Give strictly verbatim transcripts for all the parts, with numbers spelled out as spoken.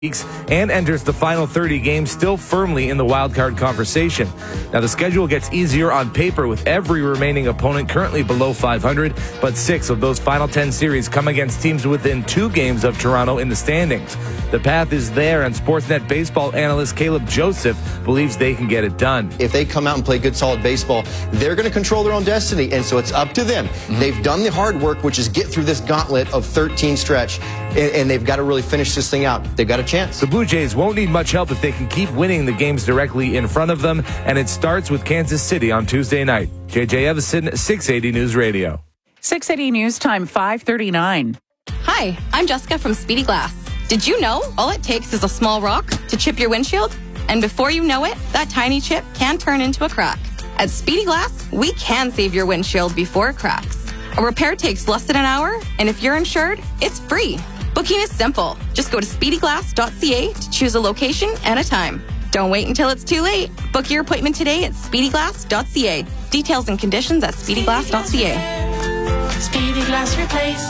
and enters the final thirty games still firmly in the wildcard conversation. Now, the schedule gets easier on paper with every remaining opponent currently below five hundred, but six of those final ten series come against teams within two games of Toronto in the standings. The path is there, and Sportsnet baseball analyst Caleb Joseph believes they can get it done. If they come out and play good, solid baseball, they're going to control their own destiny, and so it's up to them. Mm-hmm. They've done the hard work, which is get through this gauntlet of thirteen stretch, and, and they've got to really finish this thing out. They've got a chance. The Blue Jays won't need much help if they can keep winning the games directly in front of them, and it starts with Kansas City on Tuesday night. J J Evison, six eighty News Radio. six eighty News Time, five thirty-nine. Hi, I'm Jessica from Speedy Glass. Did you know all it takes is a small rock to chip your windshield? And before you know it, that tiny chip can turn into a crack. At Speedy Glass, we can save your windshield before it cracks. A repair takes less than an hour, and if you're insured, it's free. Booking is simple. Just go to speedy glass dot c a to choose a location and a time. Don't wait until it's too late. Book your appointment today at speedy glass dot c a. Details and conditions at speedy glass dot c a. Speedy Glass Replace.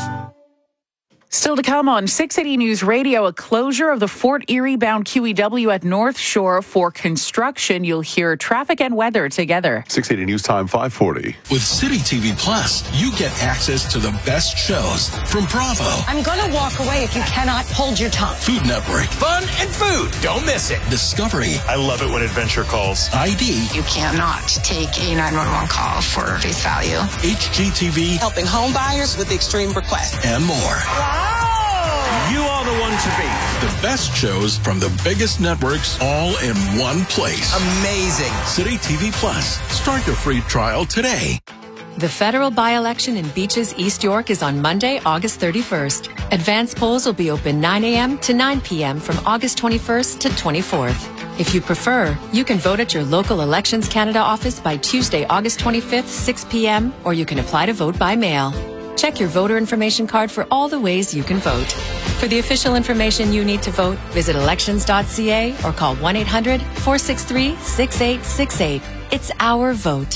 Still to come on six eighty News Radio, a closure of the Fort Erie-bound Q E W at North Shore for construction. You'll hear traffic and weather together. six eighty News Time, five forty. With City T V Plus, you get access to the best shows from Bravo. I'm going to walk away if you cannot hold your tongue. Food Network. Fun and food. Don't miss it. Discovery. I love it when adventure calls. I D. You cannot take a nine one one call for face value. H G T V. Helping home buyers with extreme requests. And more. Wow. You are the one to beat. The best shows from the biggest networks all in one place. Amazing. City T V Plus. Start your free trial today. The federal by-election in Beaches, East York is on Monday, August thirty-first. Advance polls will be open nine a.m. to nine p.m. from August twenty-first to twenty-fourth. If you prefer, you can vote at your local Elections Canada office by Tuesday, August twenty-fifth, six p.m., or you can apply to vote by mail. Check your voter information card for all the ways you can vote. For the official information you need to vote, visit elections dot c a or call one eight hundred, four six three, six eight six eight. It's our vote.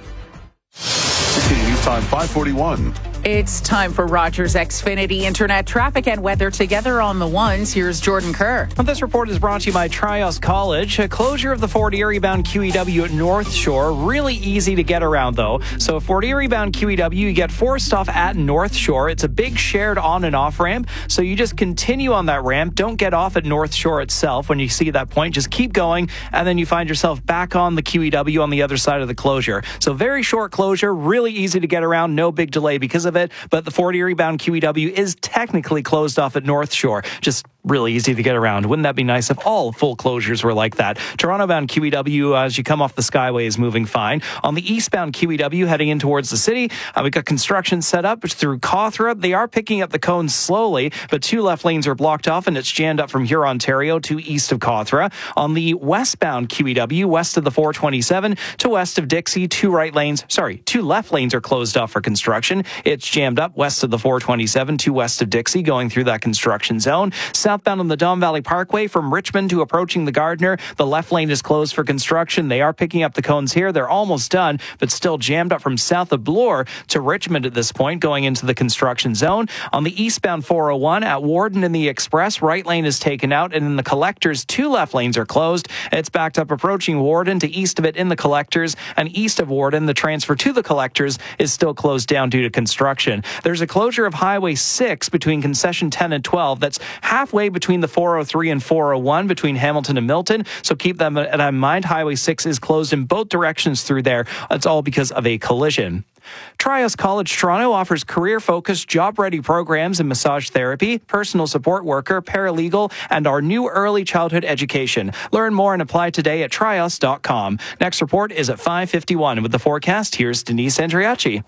six eighty News Time, five forty-one. It's time for Rogers Xfinity Internet traffic and weather together on the ones. Here's Jordan Kerr. Well, this report is brought to you by Trios College. A closure of the Fort Erie-bound Q E W at North Shore. Really easy to get around, though. So Fort Erie-bound Q E W, you get forced off at North Shore. It's a big shared on and off ramp. So you just continue on that ramp. Don't get off at North Shore itself when you see that point. Just keep going, and then you find yourself back on the Q E W on the other side of the closure. So very short closure, really easy to get around, no big delay because of it, but the Fort Erie-bound Q E W is technically closed off at North Shore. Just really easy to get around. Wouldn't that be nice if all full closures were like that? Toronto-bound Q E W, as you come off the Skyway, is moving fine. On the eastbound Q E W, heading in towards the city, uh, we've got construction set up through Cawthra. They are picking up the cones slowly, but two left lanes are blocked off, and it's jammed up from Huron, Ontario to east of Cawthra. On the westbound Q E W, west of the four twenty-seven to west of Dixie, two right lanes, sorry, two left lanes are closed off for construction. It's jammed up west of the four twenty-seven to west of Dixie, going through that construction zone. Southbound on the Don Valley Parkway from Richmond to approaching the Gardner, the left lane is closed for construction. They are picking up the cones here. They're almost done, but still jammed up from south of Bloor to Richmond at this point, going into the construction zone. On the eastbound four oh one at Warden and the Express, right lane is taken out, and in the Collectors, two left lanes are closed. It's backed up approaching Warden to east of it in the Collectors, and east of Warden, the transfer to the Collectors is still closed down due to construction. There's a closure of Highway six between concession ten and twelve. That's halfway between the four oh three and four oh one between Hamilton and Milton. So keep them in mind. Highway six is closed in both directions through there. That's all because of a collision. Trios College Toronto offers career-focused, job-ready programs in massage therapy, personal support worker, paralegal, and our new early childhood education. Learn more and apply today at trios dot com. Next report is at five fifty-one. With the forecast, here's Denise Andriacci.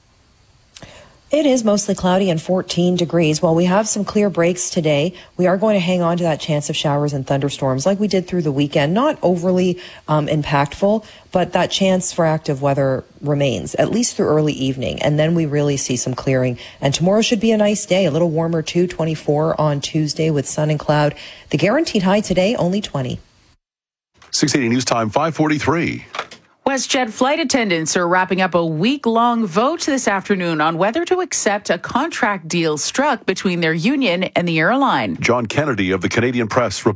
It is mostly cloudy and fourteen degrees. While we have some clear breaks today, we are going to hang on to that chance of showers and thunderstorms like we did through the weekend. Not overly um, impactful, but that chance for active weather remains, at least through early evening. And then we really see some clearing. And tomorrow should be a nice day, a little warmer too, twenty-four on Tuesday with sun and cloud. The guaranteed high today, only twenty. six eighty News Time, five forty-three. WestJet flight attendants are wrapping up a week-long vote this afternoon on whether to accept a contract deal struck between their union and the airline. John Kennedy of the Canadian Press